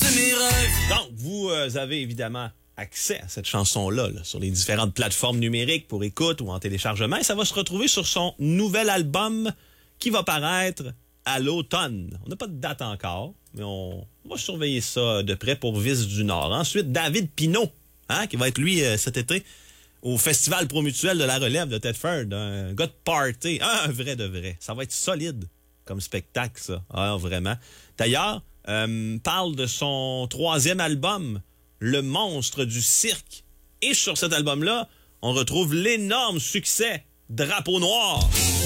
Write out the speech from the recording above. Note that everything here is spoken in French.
c'est mes rêves. Donc, vous avez évidemment accès à cette chanson-là là, sur les différentes plateformes numériques pour écoute ou en téléchargement. Et ça va se retrouver sur son nouvel album qui va paraître à l'automne. On n'a pas de date encore, mais on va surveiller ça de près pour Vice du Nord. Ensuite, David Pinault, qui va être, lui, cet été, au Festival Promutuel de la Relève de Thetford. Un gars de party, un vrai de vrai. Ça va être solide comme spectacle, ça. Ah, vraiment. D'ailleurs, parle de son 3e album, Le Monstre du Cirque. Et sur cet album-là, on retrouve l'énorme succès Drapeau Noir.